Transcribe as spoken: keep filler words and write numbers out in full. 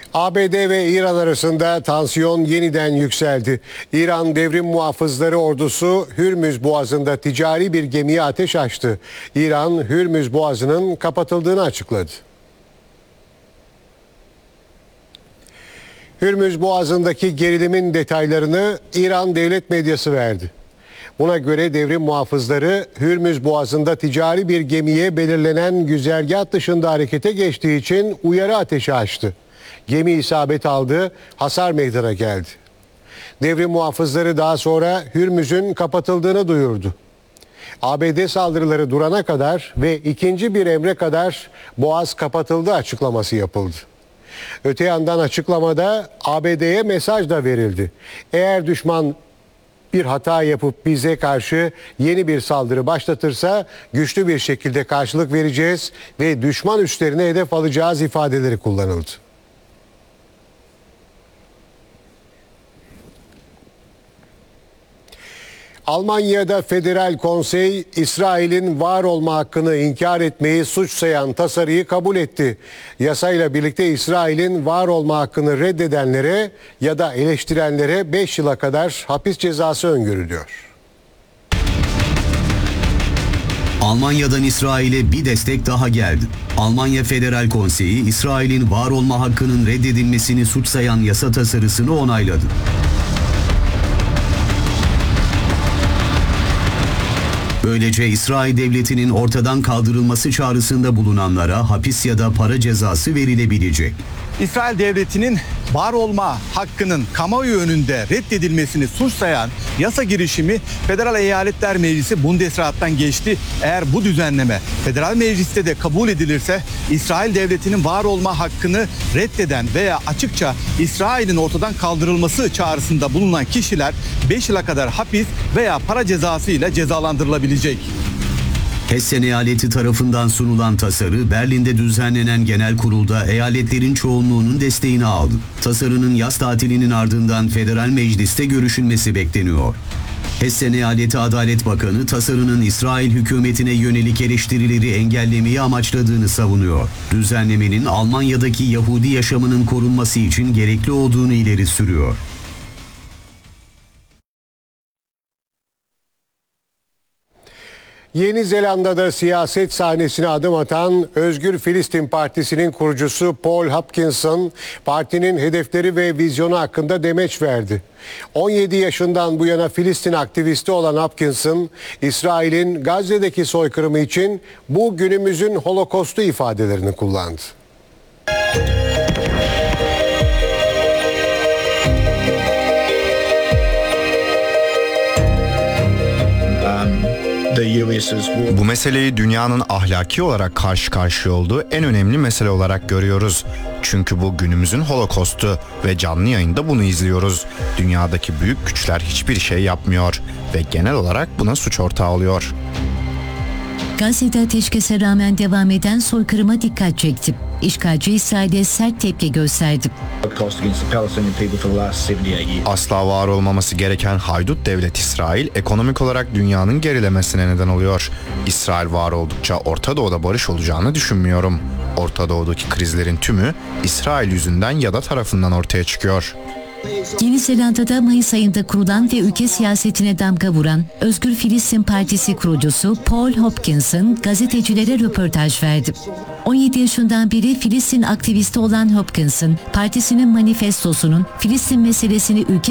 A B D ve İran arasında tansiyon yeniden yükseldi. İran Devrim Muhafızları ordusu Hürmüz Boğazı'nda ticari bir gemiye ateş açtı. İran, Hürmüz Boğazı'nın kapatıldığını açıkladı. Hürmüz Boğazı'ndaki gerilimin detaylarını İran devlet medyası verdi. Buna göre devrim muhafızları Hürmüz Boğazı'nda ticari bir gemiye belirlenen güzergah dışında harekete geçtiği için uyarı ateşi açtı. Gemi isabet aldı, hasar meydana geldi. Devrim muhafızları daha sonra Hürmüz'ün kapatıldığını duyurdu. A B D saldırıları durana kadar ve ikinci bir emre kadar Boğaz kapatıldı açıklaması yapıldı. Öte yandan açıklamada A B D'ye mesaj da verildi. Eğer düşman bir hata yapıp bize karşı yeni bir saldırı başlatırsa güçlü bir şekilde karşılık vereceğiz ve düşman üslerine hedef alacağız ifadeleri kullanıldı. Almanya'da Federal Konsey, İsrail'in var olma hakkını inkar etmeyi suç sayan tasarıyı kabul etti. Yasayla birlikte İsrail'in var olma hakkını reddedenlere ya da eleştirenlere beş yıla kadar hapis cezası öngörülüyor. Almanya'dan İsrail'e bir destek daha geldi. Almanya Federal Konseyi, İsrail'in var olma hakkının reddedilmesini suç sayan yasa tasarısını onayladı. Böylece İsrail devletinin ortadan kaldırılması çağrısında bulunanlara hapis ya da para cezası verilebilecek. İsrail devletinin var olma hakkının kamuoyu önünde reddedilmesini suç sayan yasa girişimi Federal Eyaletler Meclisi Bundesrat'tan geçti. Eğer bu düzenleme Federal Meclis'te de kabul edilirse İsrail devletinin var olma hakkını reddeden veya açıkça İsrail'in ortadan kaldırılması çağrısında bulunan kişiler beş yıla kadar hapis veya para cezası ile cezalandırılabilecek. Hessen eyaleti tarafından sunulan tasarı Berlin'de düzenlenen genel kurulda eyaletlerin çoğunluğunun desteğini aldı. Tasarının yaz tatilinin ardından Federal Meclis'te görüşülmesi bekleniyor. Hessen Eyaleti Adalet Bakanı tasarının İsrail hükümetine yönelik eleştirileri engellemeyi amaçladığını savunuyor. Düzenlemenin Almanya'daki Yahudi yaşamının korunması için gerekli olduğunu ileri sürüyor. Yeni Zelanda'da siyaset sahnesine adım atan Özgür Filistin Partisi'nin kurucusu Paul Hopkinson, partinin hedefleri ve vizyonu hakkında demeç verdi. on yedi yaşından bu yana Filistin aktivisti olan Hopkinson, İsrail'in Gazze'deki soykırımı için bu günümüzün Holokostu ifadelerini kullandı. Bu meseleyi dünyanın ahlaki olarak karşı karşıya olduğu en önemli mesele olarak görüyoruz. Çünkü bu günümüzün Holokostu ve canlı yayında bunu izliyoruz. Dünyadaki büyük güçler hiçbir şey yapmıyor ve genel olarak buna suç ortağı oluyor. Gazze'de ateşkese rağmen devam eden soykırıma dikkat çekti. İşgalci İsrail'e sert tepki gösterdi. Asla var olmaması gereken haydut devlet İsrail, ekonomik olarak dünyanın gerilemesine neden oluyor. İsrail var oldukça Orta Doğu'da barış olacağını düşünmüyorum. Orta Doğu'daki krizlerin tümü İsrail yüzünden ya da tarafından ortaya çıkıyor. Yeni Zelanda'da Mayıs ayında kurulan ve ülke siyasetine damga vuran Özgür Filistin Partisi kurucusu Paul Hopkinson gazetecilere röportaj verdi. on yedi yaşından beri Filistin aktivisti olan Hopkinson, partisinin manifestosunun Filistin meselesini ülke